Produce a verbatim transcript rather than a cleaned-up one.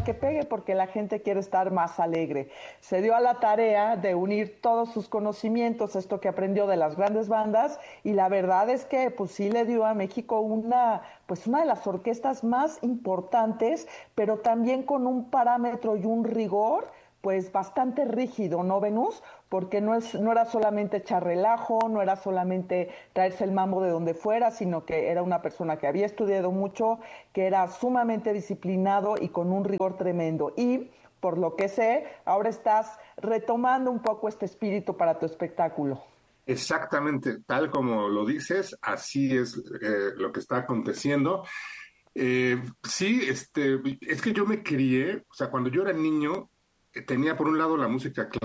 que pegue porque la gente quiere estar más alegre. Se dio a la tarea de unir todos sus conocimientos, esto que aprendió de las grandes bandas, y la verdad es que pues sí le dio a México una, pues una de las orquestas más importantes, pero también con un parámetro y un rigor pues bastante rígido, ¿no, Venus? Porque no, es, no era solamente echar relajo, no era solamente traerse el mambo de donde fuera, sino que era una persona que había estudiado mucho, que era sumamente disciplinado y con un rigor tremendo. Y por lo que sé, ahora estás retomando un poco este espíritu para tu espectáculo. Exactamente, tal como lo dices, así es eh, lo que está aconteciendo. Eh, sí, este, es que yo me crié, o sea, cuando yo era niño, eh, tenía por un lado la música